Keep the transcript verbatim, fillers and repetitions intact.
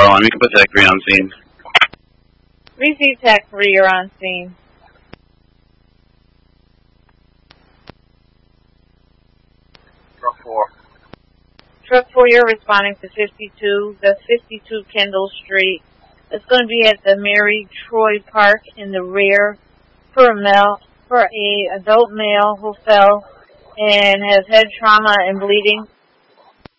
car alarm. You can put Tech three on scene. Receive Tech three, you're on scene. Truck four. Truck four, you're responding to fifty-two. That's fifty-two Kendall Street. It's going to be at the Mary Troy Park in the rear for a male, for a adult male who fell and has head trauma and bleeding.